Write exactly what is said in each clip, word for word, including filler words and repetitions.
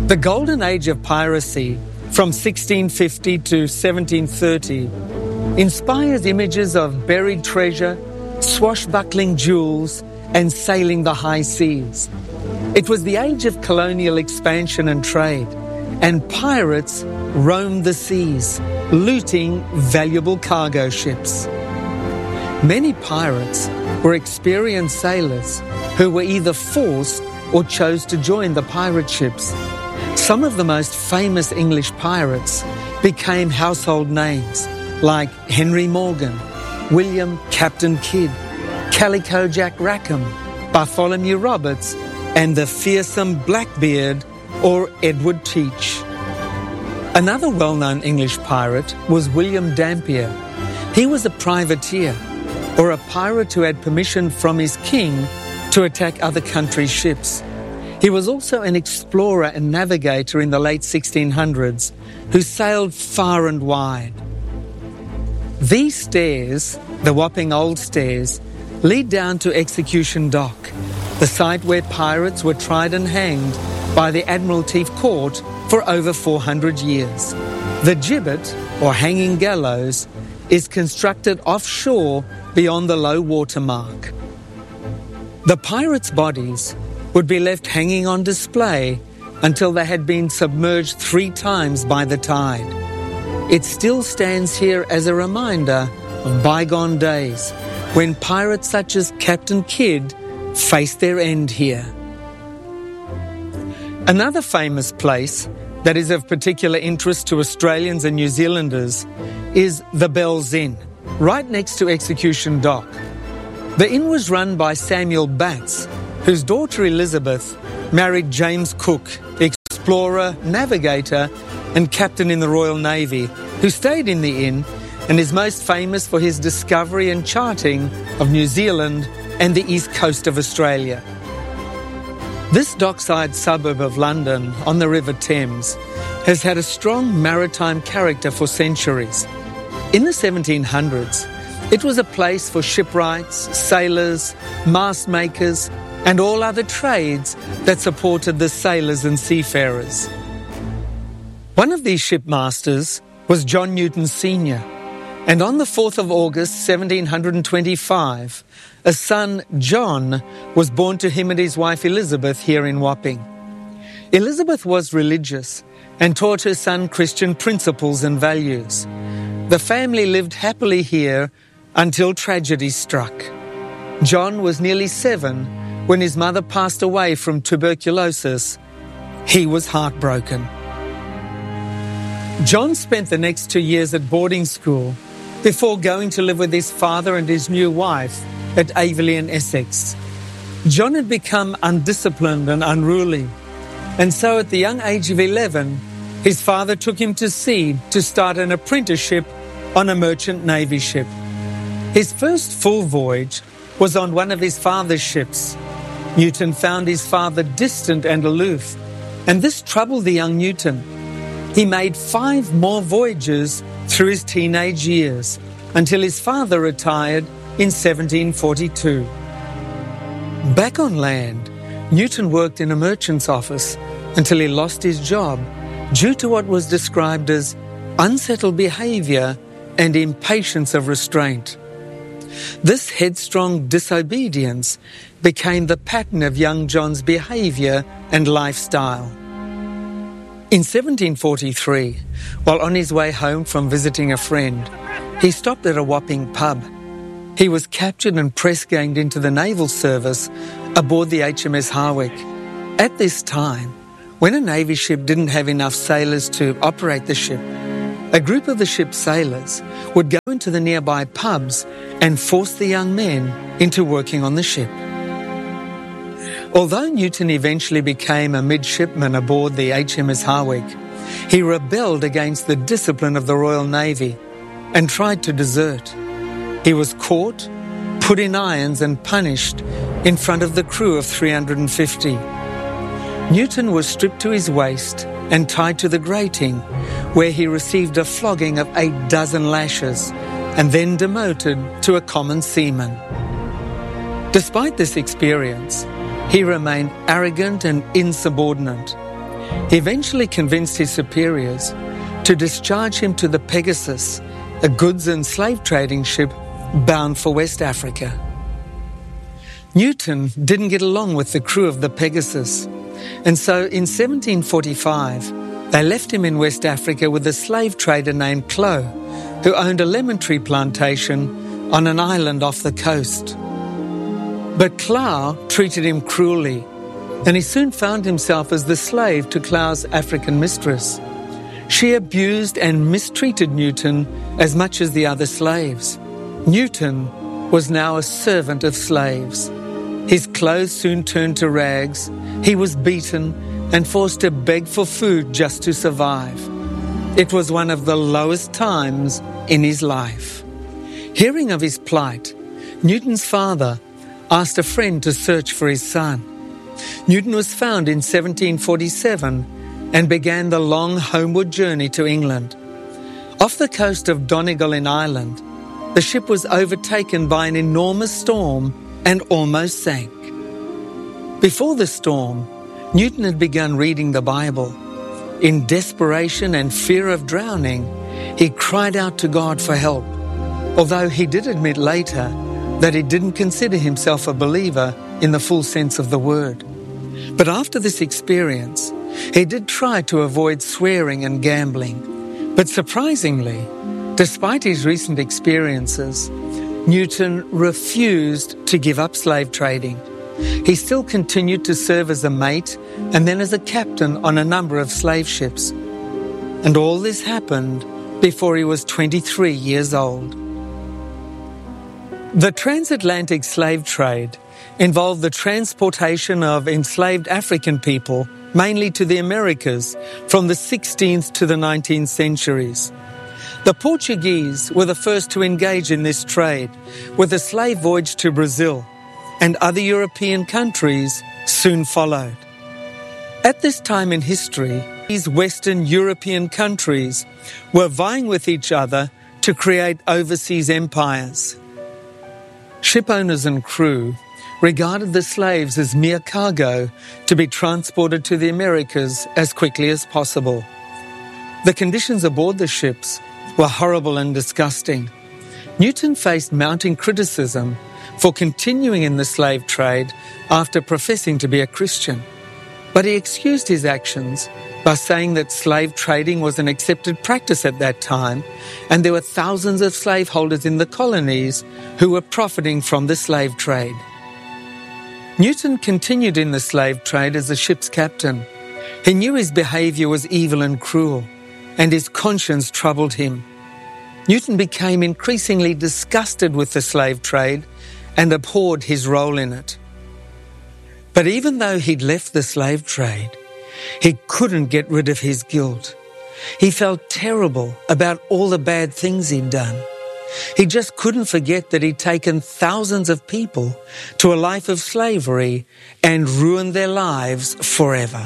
The golden age of piracy, from sixteen fifty to seventeen thirty, inspires images of buried treasure, swashbuckling jewels, and sailing the high seas. It was the age of colonial expansion and trade, and pirates roamed the seas, looting valuable cargo ships. Many pirates were experienced sailors who were either forced or chose to join the pirate ships. Some of the most famous English pirates became household names like Henry Morgan, William Captain Kidd, Calico Jack Rackham, Bartholomew Roberts, and the fearsome Blackbeard or Edward Teach. Another well-known English pirate was William Dampier. He was a privateer, or a pirate who had permission from his king to attack other countries' ships. He was also an explorer and navigator in the late sixteen hundreds who sailed far and wide. These stairs, the Wapping Old Stairs, lead down to Execution Dock, the site where pirates were tried and hanged by the Admiralty Court for over four hundred years. The gibbet, or hanging gallows, is constructed offshore beyond the low water mark. The pirates' bodies would be left hanging on display until they had been submerged three times by the tide. It still stands here as a reminder of bygone days when pirates such as Captain Kidd faced their end here. Another famous place that is of particular interest to Australians and New Zealanders is the Bells Inn, right next to Execution Dock. The inn was run by Samuel Batts, whose daughter Elizabeth married James Cook, explorer, navigator, and captain in the Royal Navy, who stayed in the inn and is most famous for his discovery and charting of New Zealand and the east coast of Australia. This dockside suburb of London on the River Thames has had a strong maritime character for centuries. In the seventeen hundreds, it was a place for shipwrights, sailors, mast makers, and all other trades that supported the sailors and seafarers. One of these shipmasters was John Newton Senior, and on the fourth of August seventeen twenty-five, a son, John, was born to him and his wife Elizabeth here in Wapping. Elizabeth was religious and taught her son Christian principles and values. The family lived happily here until tragedy struck. John was nearly seven when his mother passed away from tuberculosis. He was heartbroken. John spent the next two years at boarding school before going to live with his father and his new wife at Averley in Essex. John had become undisciplined and unruly, and so at the young age of eleven, his father took him to sea to start an apprenticeship on a merchant navy ship. His first full voyage was on one of his father's ships. Newton found his father distant and aloof, and this troubled the young Newton. He made five more voyages through his teenage years until his father retired in seventeen forty-two. Back on land, Newton worked in a merchant's office until he lost his job due to what was described as unsettled behaviour and impatience of restraint. This headstrong disobedience became the pattern of young John's behaviour and lifestyle. In seventeen forty-three, while on his way home from visiting a friend, he stopped at a Wapping pub. He was captured and press-ganged into the naval service aboard the H M S Harwick. At this time, when a navy ship didn't have enough sailors to operate the ship, a group of the ship's sailors would go into the nearby pubs and force the young men into working on the ship. Although Newton eventually became a midshipman aboard the H M S Harwick, he rebelled against the discipline of the Royal Navy and tried to desert. He was caught, put in irons and punished in front of the crew of three hundred fifty. Newton was stripped to his waist and tied to the grating, where he received a flogging of eight dozen lashes and then demoted to a common seaman. Despite this experience, he remained arrogant and insubordinate. He eventually convinced his superiors to discharge him to the Pegasus, a goods and slave trading ship bound for West Africa. Newton didn't get along with the crew of the Pegasus, and so in seventeen forty-five, they left him in West Africa with a slave trader named Clow, who owned a lemon tree plantation on an island off the coast. But Clow treated him cruelly, and he soon found himself as the slave to Clow's African mistress. She abused and mistreated Newton as much as the other slaves. Newton was now a servant of slaves. His clothes soon turned to rags. He was beaten and forced to beg for food just to survive. It was one of the lowest times in his life. Hearing of his plight, Newton's father asked a friend to search for his son. Newton was found in seventeen forty-seven and began the long homeward journey to England. Off the coast of Donegal in Ireland, the ship was overtaken by an enormous storm and almost sank. Before the storm, Newton had begun reading the Bible. In desperation and fear of drowning, he cried out to God for help, although he did admit later that he didn't consider himself a believer in the full sense of the word. But after this experience, he did try to avoid swearing and gambling. But surprisingly, despite his recent experiences, Newton refused to give up slave trading. He still continued to serve as a mate and then as a captain on a number of slave ships. And all this happened before he was twenty-three years old. The transatlantic slave trade involved the transportation of enslaved African people, mainly to the Americas, from the sixteenth to the nineteenth centuries. The Portuguese were the first to engage in this trade, with a slave voyage to Brazil, and other European countries soon followed. At this time in history, these Western European countries were vying with each other to create overseas empires. Shipowners and crew regarded the slaves as mere cargo to be transported to the Americas as quickly as possible. The conditions aboard the ships were horrible and disgusting. Newton faced mounting criticism for continuing in the slave trade after professing to be a Christian. But he excused his actions by saying that slave trading was an accepted practice at that time, and there were thousands of slaveholders in the colonies who were profiting from the slave trade. Newton continued in the slave trade as a ship's captain. He knew his behaviour was evil and cruel, and his conscience troubled him. Newton became increasingly disgusted with the slave trade and abhorred his role in it. But even though he'd left the slave trade, he couldn't get rid of his guilt. He felt terrible about all the bad things he'd done. He just couldn't forget that he'd taken thousands of people to a life of slavery and ruined their lives forever.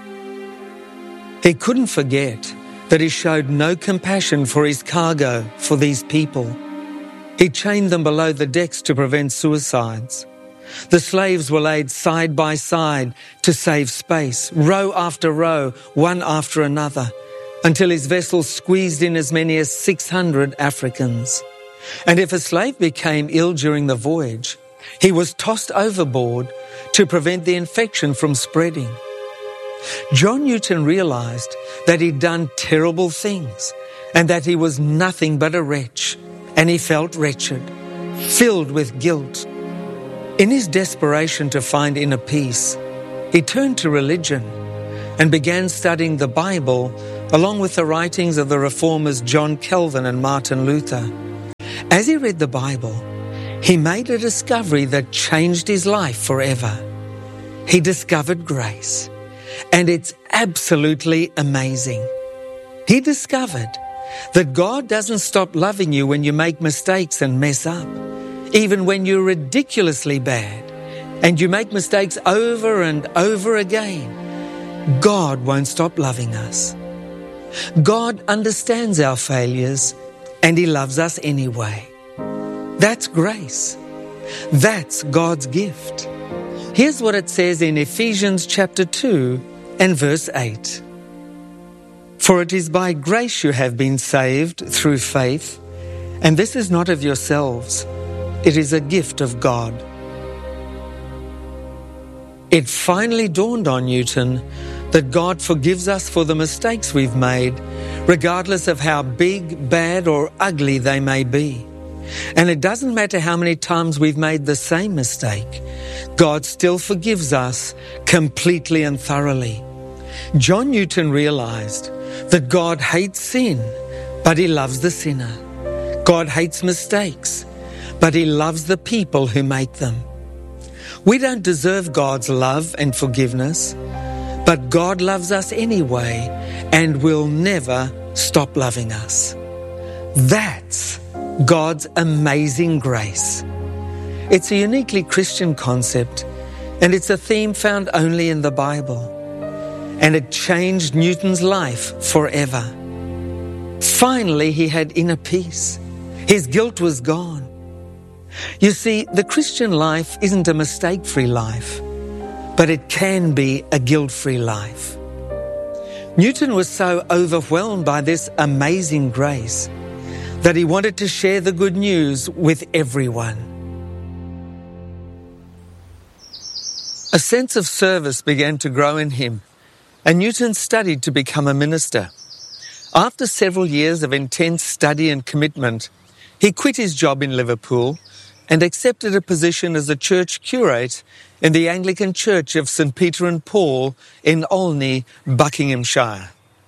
He couldn't forget that he showed no compassion for his cargo, for these people. He chained them below the decks to prevent suicides. The slaves were laid side by side to save space, row after row, one after another, until his vessel squeezed in as many as six hundred Africans. And if a slave became ill during the voyage, he was tossed overboard to prevent the infection from spreading. John Newton realized that he'd done terrible things and that he was nothing but a wretch, and he felt wretched, filled with guilt. In his desperation to find inner peace, he turned to religion and began studying the Bible along with the writings of the reformers John Calvin and Martin Luther. As he read the Bible, he made a discovery that changed his life forever. He discovered grace, and it's absolutely amazing. He discovered that God doesn't stop loving you when you make mistakes and mess up, even when you're ridiculously bad and you make mistakes over and over again. God won't stop loving us. God understands our failures and He loves us anyway. That's grace. That's God's gift. Here's what it says in Ephesians chapter two and verse eight. For it is by grace you have been saved through faith, and this is not of yourselves, it is a gift of God. It finally dawned on Newton that God forgives us for the mistakes we've made, regardless of how big, bad, or ugly they may be. And it doesn't matter how many times we've made the same mistake, God still forgives us completely and thoroughly. John Newton realized that God hates sin, but He loves the sinner. God hates mistakes, but He loves the people who make them. We don't deserve God's love and forgiveness, but God loves us anyway and will never stop loving us. That's God's amazing grace. It's a uniquely Christian concept, and it's a theme found only in the Bible. And it changed Newton's life forever. Finally, he had inner peace. His guilt was gone. You see, the Christian life isn't a mistake-free life, but it can be a guilt-free life. Newton was so overwhelmed by this amazing grace that he wanted to share the good news with everyone. A sense of service began to grow in him, and Newton studied to become a minister. After several years of intense study and commitment, he quit his job in Liverpool and accepted a position as a church curate in the Anglican Church of Saint Peter and Paul in Olney, Buckinghamshire.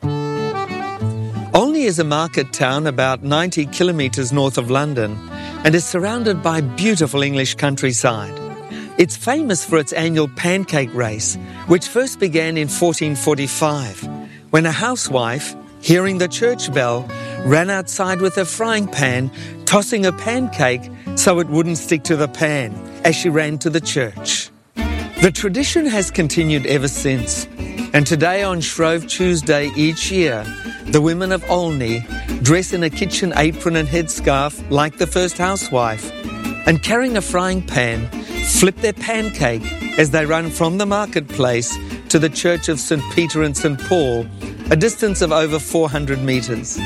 Olney is a market town about ninety kilometres north of London and is surrounded by beautiful English countryside. It's famous for its annual pancake race, which first began in fourteen forty-five, when a housewife, hearing the church bell, ran outside with a frying pan, tossing a pancake so it wouldn't stick to the pan as she ran to the church. The tradition has continued ever since, and today on Shrove Tuesday each year, the women of Olney dress in a kitchen apron and headscarf like the first housewife, and carrying a frying pan, flip their pancake as they run from the marketplace to the Church of Saint Peter and Saint Paul, a distance of over four hundred metres.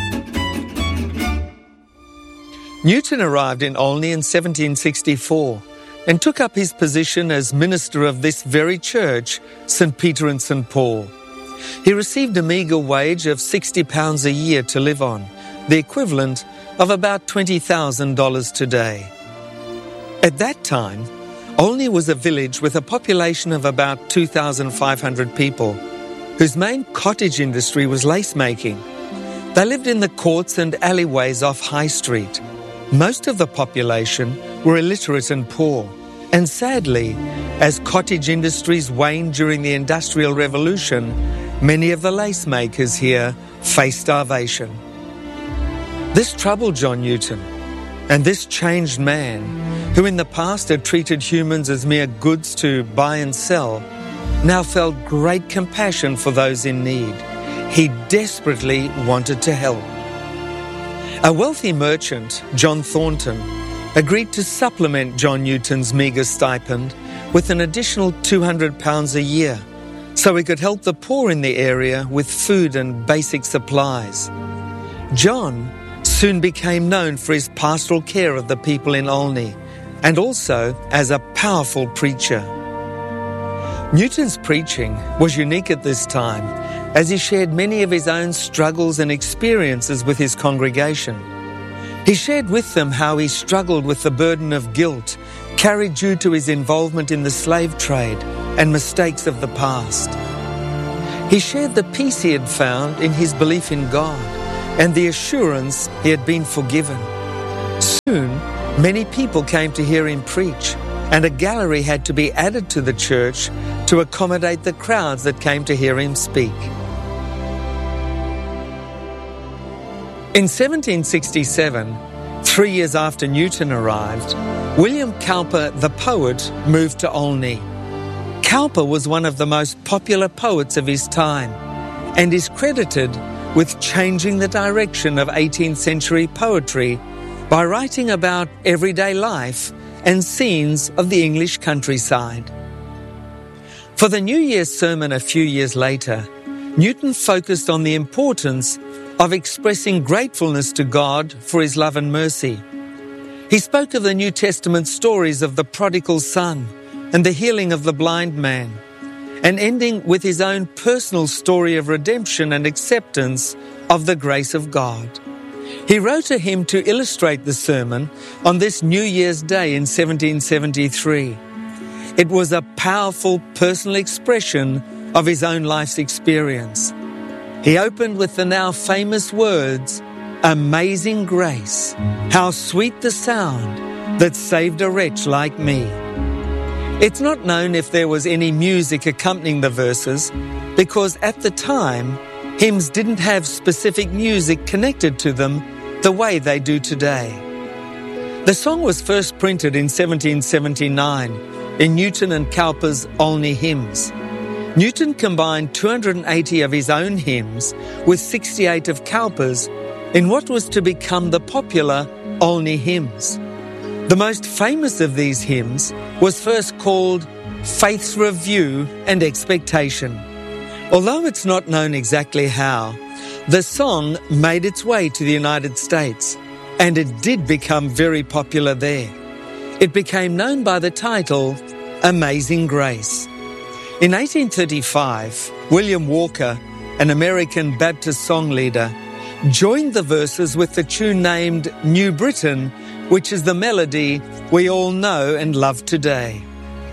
Newton arrived in Olney in seventeen sixty-four and took up his position as minister of this very church, Saint Peter and Saint Paul. He received a meagre wage of sixty pounds a year to live on, the equivalent of about twenty thousand dollars today. At that time, Olney was a village with a population of about two thousand five hundred people, whose main cottage industry was lace making. They lived in the courts and alleyways off High Street. Most of the population were illiterate and poor, and sadly, as cottage industries waned during the Industrial Revolution, many of the lace makers here faced starvation. This troubled John Newton, and this changed man, who in the past had treated humans as mere goods to buy and sell, now felt great compassion for those in need. He desperately wanted to help. A wealthy merchant, John Thornton, agreed to supplement John Newton's meagre stipend with an additional two hundred pounds a year, so he could help the poor in the area with food and basic supplies. John soon became known for his pastoral care of the people in Olney, and also as a powerful preacher. Newton's preaching was unique at this time, as he shared many of his own struggles and experiences with his congregation. He shared with them how he struggled with the burden of guilt carried due to his involvement in the slave trade and mistakes of the past. He shared the peace he had found in his belief in God and the assurance he had been forgiven. Soon, many people came to hear him preach, and a gallery had to be added to the church to accommodate the crowds that came to hear him speak. In seventeen sixty-seven, three years after Newton arrived, William Cowper, the poet, moved to Olney. Cowper was one of the most popular poets of his time and is credited with changing the direction of eighteenth century poetry by writing about everyday life and scenes of the English countryside. For the New Year's sermon a few years later, Newton focused on the importance of expressing gratefulness to God for His love and mercy. He spoke of the New Testament stories of the prodigal son and the healing of the blind man, and ending with his own personal story of redemption and acceptance of the grace of God. He wrote a hymn to illustrate the sermon on this New Year's Day in seventeen seventy-three. It was a powerful personal expression of his own life's experience. He opened with the now famous words, "Amazing grace, how sweet the sound that saved a wretch like me." It's not known if there was any music accompanying the verses, because at the time, hymns didn't have specific music connected to them the way they do today. The song was first printed in seventeen seventy-nine in Newton and Cowper's Olney Hymns. Newton combined two hundred eighty of his own hymns with sixty-eight of Cowper's in what was to become the popular Olney Hymns. The most famous of these hymns was first called Faith's Review and Expectation. Although it's not known exactly how, the song made its way to the United States, and it did become very popular there. It became known by the title Amazing Grace. In eighteen thirty-five, William Walker, an American Baptist song leader, joined the verses with the tune named New Britain, which is the melody we all know and love today.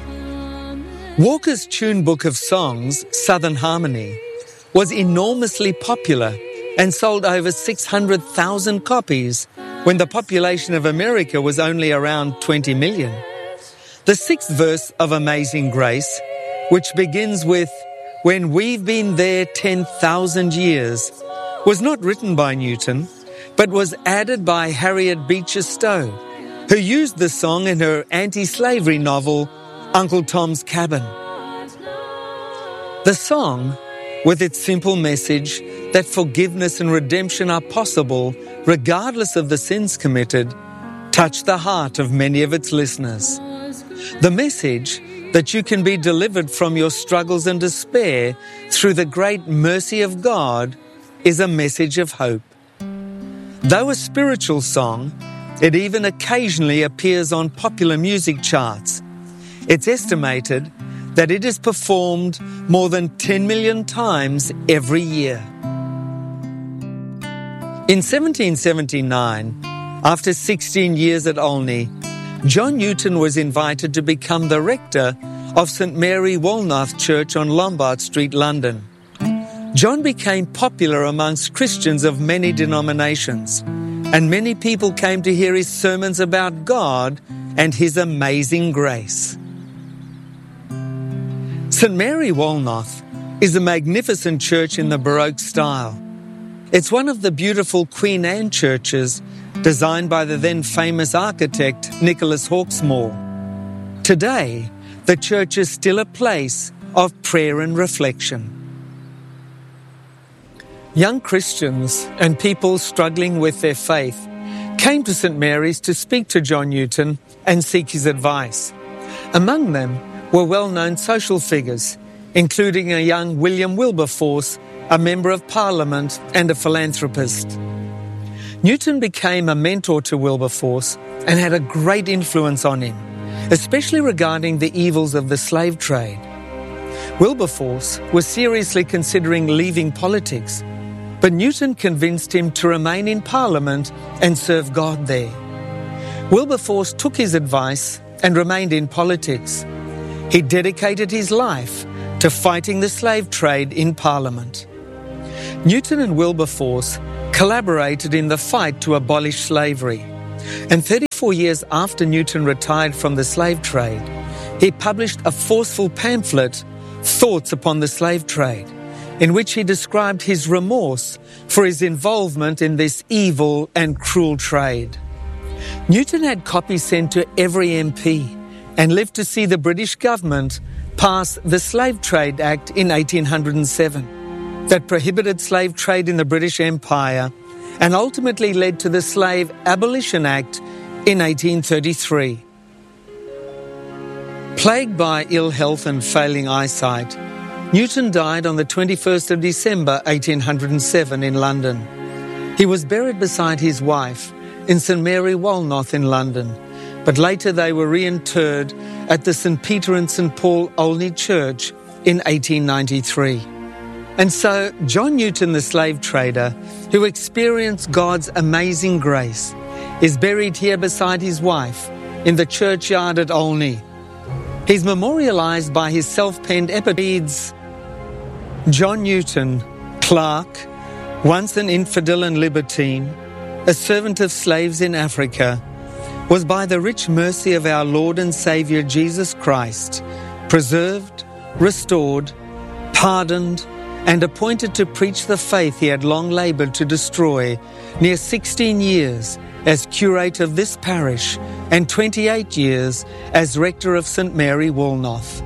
Walker's tune book of songs, Southern Harmony, was enormously popular and sold over six hundred thousand copies when the population of America was only around twenty million. The sixth verse of Amazing Grace, which begins with, "When we've been there ten thousand years," was not written by Newton, but was added by Harriet Beecher Stowe, who used the song in her anti-slavery novel, Uncle Tom's Cabin. The song, with its simple message that forgiveness and redemption are possible regardless of the sins committed, touched the heart of many of its listeners. The message that you can be delivered from your struggles and despair through the great mercy of God is a message of hope. Though a spiritual song, it even occasionally appears on popular music charts. It's estimated that it is performed more than ten million times every year. In seventeen seventy-nine, after sixteen years at Olney, John Newton was invited to become the rector of Saint Mary Woolnoth Church on Lombard Street, London. John became popular amongst Christians of many denominations, and many people came to hear his sermons about God and His amazing grace. Saint Mary Woolnoth is a magnificent church in the Baroque style. It's one of the beautiful Queen Anne churches designed by the then famous architect Nicholas Hawksmoor. Today, the church is still a place of prayer and reflection. Young Christians and people struggling with their faith came to Saint Mary's to speak to John Newton and seek his advice. Among them were well-known social figures, including a young William Wilberforce, a member of Parliament and a philanthropist. Newton became a mentor to Wilberforce and had a great influence on him, especially regarding the evils of the slave trade. Wilberforce was seriously considering leaving politics, but Newton convinced him to remain in Parliament and serve God there. Wilberforce took his advice and remained in politics. He dedicated his life to fighting the slave trade in Parliament. Newton and Wilberforce collaborated in the fight to abolish slavery, and thirty-four years after Newton retired from the slave trade, he published a forceful pamphlet, Thoughts upon the Slave Trade, in which he described his remorse for his involvement in this evil and cruel trade. Newton had copies sent to every M P and lived to see the British government pass the Slave Trade Act in eighteen oh seven that prohibited slave trade in the British Empire and ultimately led to the Slave Abolition Act in eighteen thirty-three. Plagued by ill health and failing eyesight, Newton died on the twenty-first of December eighteen oh seven in London. He was buried beside his wife in St Mary Woolnoth in London, but later they were reinterred at the St Peter and St Paul Olney Church in eighteen ninety-three. And so John Newton, the slave trader, who experienced God's amazing grace, is buried here beside his wife in the churchyard at Olney. He's memorialised by his self-penned epitaphs. John Newton, clerk, once an infidel and libertine, a servant of slaves in Africa, was by the rich mercy of our Lord and Saviour Jesus Christ preserved, restored, pardoned, and appointed to preach the faith he had long laboured to destroy, near sixteen years as curate of this parish and twenty-eight years as rector of St Mary Woolnoth.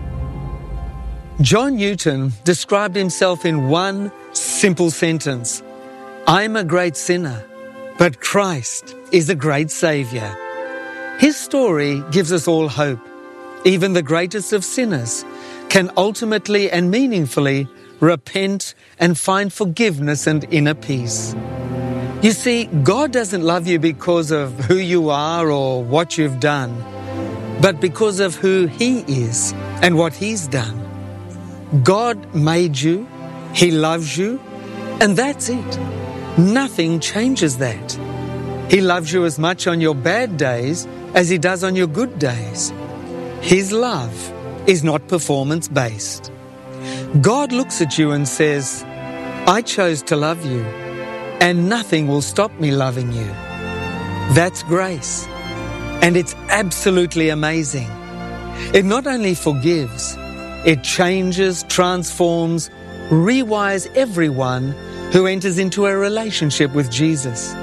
John Newton described himself in one simple sentence: "I'm a great sinner, but Christ is a great Saviour." His story gives us all hope. Even the greatest of sinners can ultimately and meaningfully repent and find forgiveness and inner peace. You see, God doesn't love you because of who you are or what you've done, but because of who He is and what He's done. God made you, He loves you, and that's it. Nothing changes that. He loves you as much on your bad days as He does on your good days. His love is not performance-based. God looks at you and says, "I chose to love you, and nothing will stop me loving you." That's grace, and it's absolutely amazing. It not only forgives, it changes, transforms, rewires everyone who enters into a relationship with Jesus.